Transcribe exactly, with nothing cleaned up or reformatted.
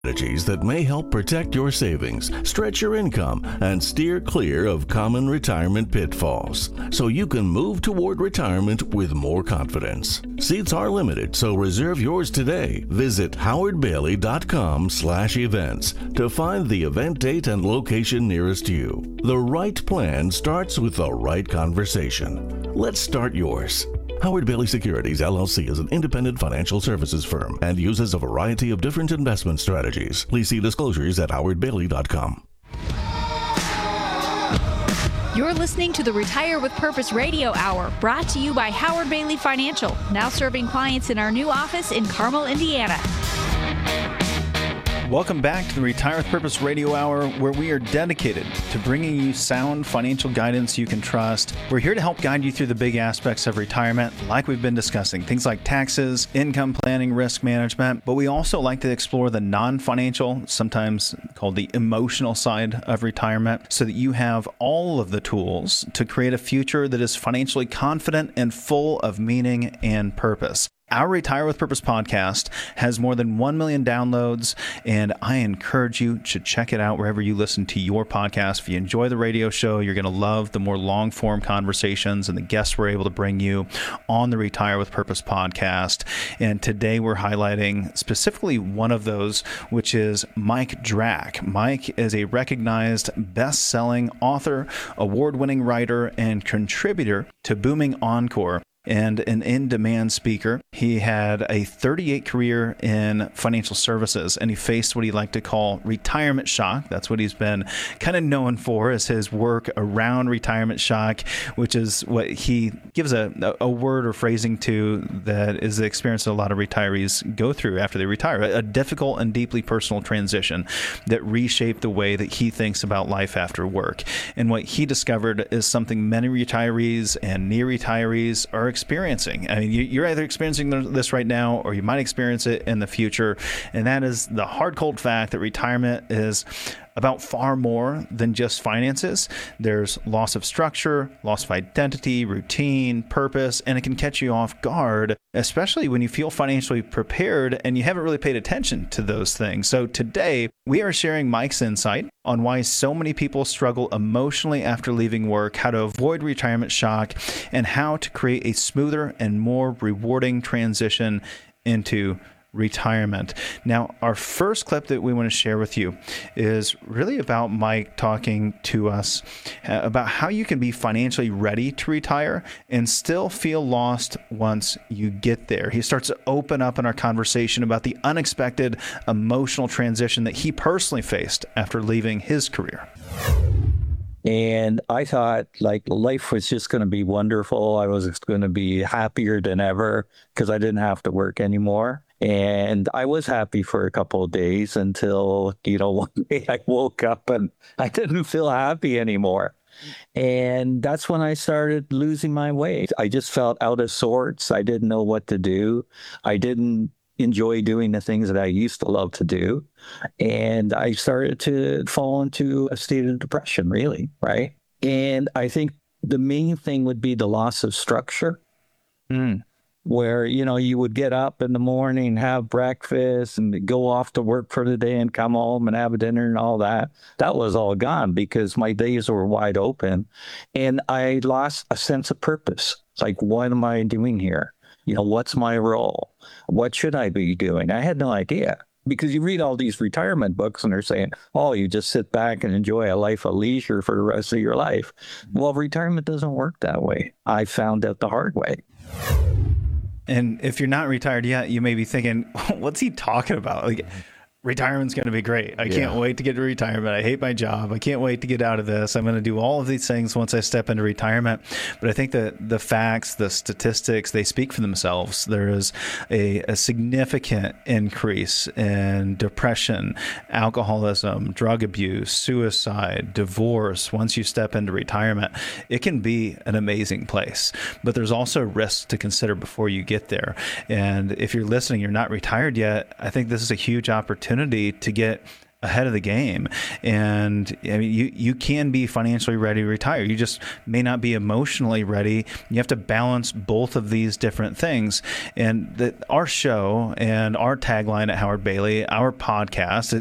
Strategies that may help protect your savings, stretch your income, and steer clear of common retirement pitfalls, so you can move toward retirement with more confidence. Seats are limited, so reserve yours today. Visit howardbailey.com slash events to find the event date and location nearest you. The right plan starts with the right conversation. Let's start yours. Howard Bailey Securities, L L C is an independent financial services firm and uses a variety of different investment strategies. Please see disclosures at howard bailey dot com. You're listening to the Retire with Purpose Radio Hour, brought to you by Howard Bailey Financial, now serving clients in our new office in Carmel, Indiana. Welcome back to the Retire with Purpose Radio Hour, where we are dedicated to bringing you sound financial guidance you can trust. We're here to help guide you through the big aspects of retirement, like we've been discussing, things like taxes, income planning, risk management, but we also like to explore the non-financial, sometimes called the emotional side of retirement, so that you have all of the tools to create a future that is financially confident and full of meaning and purpose. Our Retire with Purpose podcast has more than one million downloads, and I encourage you to check it out wherever you listen to your podcast. If you enjoy the radio show, you're going to love the more long-form conversations and the guests we're able to bring you on the Retire with Purpose podcast. And today we're highlighting specifically one of those, which is Mike Drack. Mike is a recognized best-selling author, award-winning writer, and contributor to Booming Encore, and an in-demand speaker. He had a thirty-eight career in financial services, and he faced what he liked to call retirement shock. That's what he's been kind of known for, is his work around retirement shock, which is what he gives a, a word or phrasing to that is the experience that a lot of retirees go through after they retire, a difficult and deeply personal transition that reshaped the way that he thinks about life after work. And what he discovered is something many retirees and near retirees are experiencing. I mean, you're either experiencing this right now or you might experience it in the future. And that is the hard, cold fact that retirement is about far more than just finances. There's loss of structure, loss of identity, routine, purpose, and it can catch you off guard, especially when you feel financially prepared and you haven't really paid attention to those things. So today, we are sharing Mike's insight on why so many people struggle emotionally after leaving work, how to avoid retirement shock, and how to create a smoother and more rewarding transition into retirement. Now, our first clip that we want to share with you is really about Mike talking to us about how you can be financially ready to retire and still feel lost once you get there. He starts to open up in our conversation about the unexpected emotional transition that he personally faced after leaving his career. And I thought like life was just going to be wonderful. I was going to be happier than ever because I didn't have to work anymore. And I was happy for a couple of days until, you know, one day I woke up and I didn't feel happy anymore. And that's when I started losing my way. I just felt out of sorts. I didn't know what to do. I didn't enjoy doing the things that I used to love to do. And I started to fall into a state of depression, really, right? And I think the main thing would be the loss of structure. Mm. Where, you know, you would get up in the morning, have breakfast, and go off to work for the day and come home and have a dinner and all that. That was all gone because my days were wide open. And I lost a sense of purpose. Like, what am I doing here? You know, what's my role? What should I be doing? I had no idea. Because you read all these retirement books and they're saying, oh, you just sit back and enjoy a life of leisure for the rest of your life. Well, retirement doesn't work that way. I found out the hard way. And if you're not retired yet, you may be thinking, what's he talking about? Like, retirement's going to be great. I yeah. can't wait to get to retirement. I hate my job. I can't wait to get out of this. I'm going to do all of these things once I step into retirement. But I think that the facts, the statistics, they speak for themselves. There is a, a significant increase in depression, alcoholism, drug abuse, suicide, divorce. Once you step into retirement, it can be an amazing place. But there's also risks to consider before you get there. And if you're listening, you're not retired yet, I think this is a huge opportunity to get ahead of the game. And I mean, you, you can be financially ready to retire. You just may not be emotionally ready. You have to balance both of these different things. And the, our show and our tagline at Howard Bailey, our podcast,